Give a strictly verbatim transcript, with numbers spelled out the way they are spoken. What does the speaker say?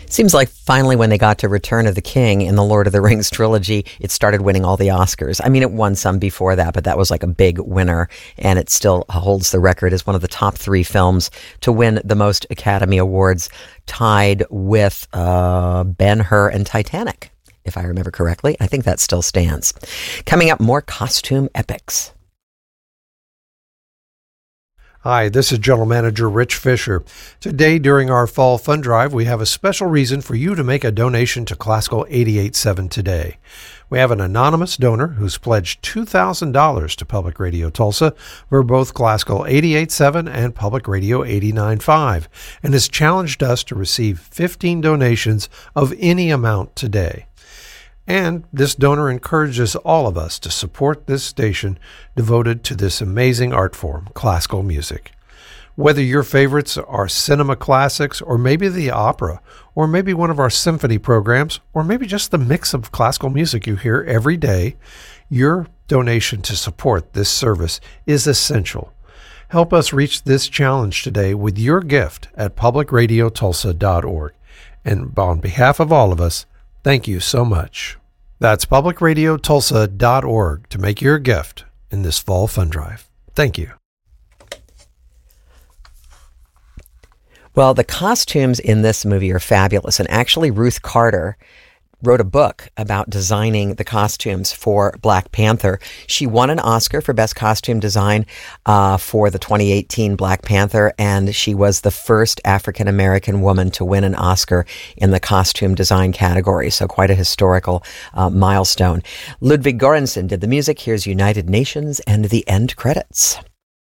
Seems like finally when they got to Return of the King in the Lord of the Rings trilogy, it started winning all the Oscars. I mean, it won some before that, but that was like a big winner, and it still holds the record as one of the top three films to win the most Academy Awards, tied with uh, Ben-Hur and Titanic, if I remember correctly. I think that still stands. Coming up, more costume epics. Hi, this is General Manager Rich Fisher. Today, during our Fall Fund Drive, we have a special reason for you to make a donation to Classical eighty-eight point seven today. We have an anonymous donor who's pledged two thousand dollars to Public Radio Tulsa for both Classical eighty-eight point seven and Public Radio eighty-nine point five, and has challenged us to receive fifteen donations of any amount today. And this donor encourages all of us to support this station devoted to this amazing art form, classical music. Whether your favorites are cinema classics, or maybe the opera, or maybe one of our symphony programs, or maybe just the mix of classical music you hear every day, your donation to support this service is essential. Help us reach this challenge today with your gift at public radio tulsa dot org. And on behalf of all of us, thank you so much. That's public radio tulsa dot org to make your gift in this Fall Fund Drive. Thank you. Well, the costumes in this movie are fabulous, and actually Ruth Carter wrote a book about designing the costumes for Black Panther. She won an Oscar for Best Costume Design uh, for the twenty eighteen Black Panther, and she was the first African-American woman to win an Oscar in the costume design category, so quite a historical uh, milestone. Ludwig Göransson did the music. Here's United Nations and the end credits.